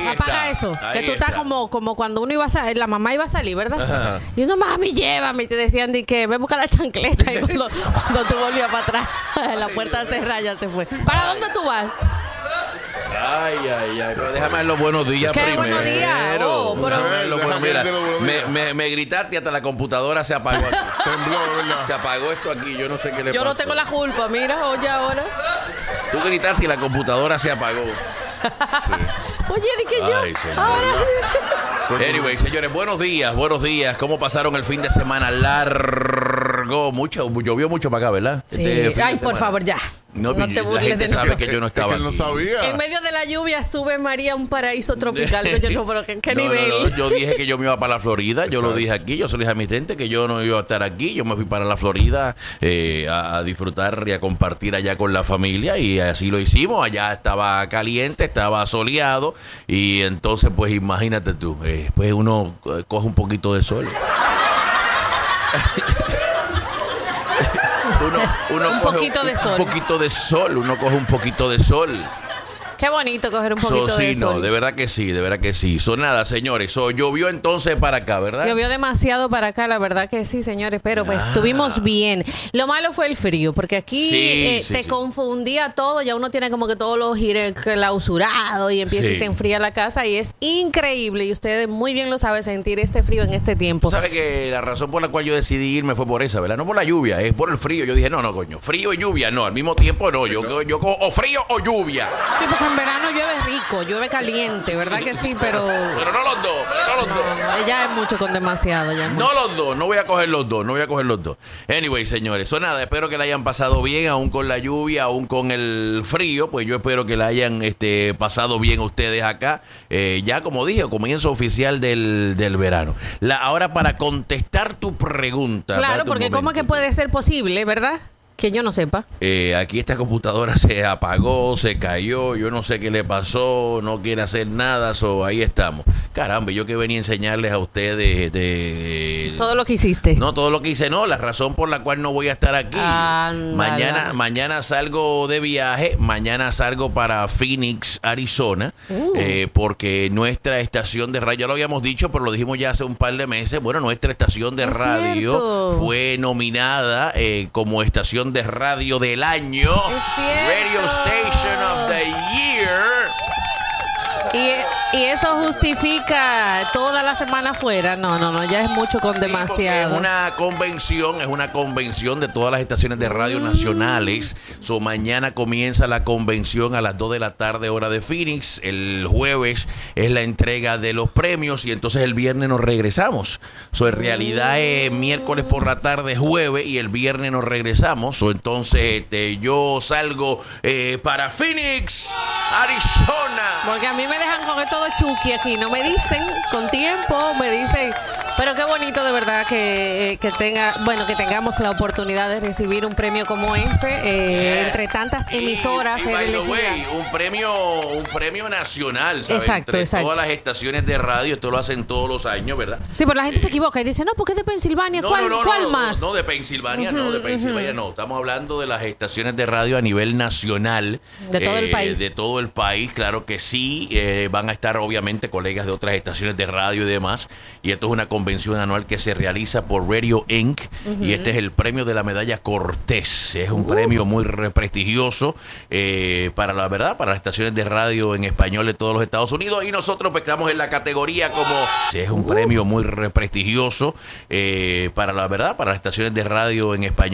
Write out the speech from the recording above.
Apaga eso. Que tú estás como cuando uno iba a salir, la mamá iba a salir, ¿verdad? Ajá. Y uno, mami, llévame. Y te decían de que ve a buscar la chancleta. Y cuando tú volvías para atrás, la puerta cerrada ya se fue. ¿Para dónde tú vas? Ay. Pero déjame dar los buenos días primero. Buenos días. Mira, me gritaste hasta la computadora se apagó aquí. Tembló, ¿verdad? Se apagó esto aquí. Yo no sé qué le pasó. Yo no tengo la culpa. Mira, oye ahora. Tú gritaste y la computadora se apagó. Sí. Oye, dije yo. Ay, ahora. Anyway, señores, buenos días. ¿Cómo pasaron el fin de semana largo? Llovió mucho para acá, ¿verdad? Sí. Ay, por favor, ya. No te burles de nosotros. Sabe que yo no estaba aquí. No sabía. En medio de la lluvia estuve en María, un paraíso tropical. Yo no, pero ¿qué nivel? No. Yo dije que yo me iba para la Florida. Yo lo dije aquí. Yo se lo dije a mi gente que yo no iba a estar aquí. Yo me fui para la Florida a disfrutar y a compartir allá con la familia. Y así lo hicimos. Allá estaba caliente, estaba soleado. Y entonces, pues imagínate tú. Pues uno coge un poquito de sol. Uno un poquito de sol. Un poquito de sol, uno coge un poquito de sol. Qué bonito coger un poquito de sol. No, de verdad que sí. Nada, señores. Llovió entonces para acá, ¿verdad? Llovió demasiado para acá, la verdad que sí, señores. Pero pues estuvimos bien. Lo malo fue el frío, porque aquí te confundía todo. Ya uno tiene como que todos los gires clausurados y empieza y se enfría la casa. Y es increíble. Y ustedes muy bien lo saben, sentir este frío en este tiempo. ¿Sabe que la razón por la cual yo decidí irme fue por esa, ¿verdad? No por la lluvia, es por el frío. Yo dije, no, coño. Frío y lluvia, no. Al mismo tiempo, no. Yo o frío o lluvia. Sí, porque en verano llueve rico, llueve caliente, ¿verdad que sí? Pero no los dos. No, ya es mucho con demasiado. Ya no los dos, no voy a coger los dos. Anyway, señores, nada, espero que la hayan pasado bien, aún con la lluvia, aún con el frío, pues yo espero que la hayan pasado bien ustedes acá. Ya como dije, comienzo oficial del verano. Ahora para contestar tu pregunta. Claro, porque ¿cómo es que puede ser posible, verdad? Que yo no sepa. Aquí esta computadora se apagó, se cayó, yo no sé qué le pasó, no quiere hacer nada, ahí estamos. Caramba, yo que venía a enseñarles a ustedes todo lo que hiciste. No, todo lo que hice, no, la razón por la cual no voy a estar aquí. Mañana salgo de viaje, mañana salgo para Phoenix, Arizona, porque nuestra estación de radio, ya lo habíamos dicho, pero lo dijimos ya hace un par de meses, bueno, nuestra estación de radio fue nominada como estación de radio del año, Radio Station of the Year. Y eso justifica toda la semana afuera. No, ya es mucho con demasiado. Es una convención de todas las estaciones de radio nacionales. Mañana comienza la convención a las 2 de la tarde, hora de Phoenix. El jueves es la entrega de los premios y entonces el viernes nos regresamos. En realidad es miércoles por la tarde, jueves, y el viernes nos regresamos. Entonces yo salgo para Phoenix, Arizona. Porque a mí me dejan con todo chuki aquí, no me dicen con tiempo, me dicen, pero qué bonito de verdad que tengamos la oportunidad de recibir un premio como ese entre tantas emisoras. Un premio nacional, ¿sabes? Exacto. Todas las estaciones de radio, esto lo hacen todos los años, ¿verdad? Sí, pero la gente se equivoca y dice, no, porque es de Pensilvania, ¿cuál más? No, de Pensilvania no, estamos hablando de las estaciones de radio a nivel nacional. De todo el país. De todo el país, claro que sí, van a estar obviamente colegas de otras estaciones de radio y demás, y esto es una convención anual que se realiza por Radio Inc. Y este es el premio de la medalla Cortés. Es un premio muy prestigioso para las estaciones de radio en español de todos los Estados Unidos, y nosotros pues, estamos en la categoría como es un premio muy prestigioso para las estaciones de radio en español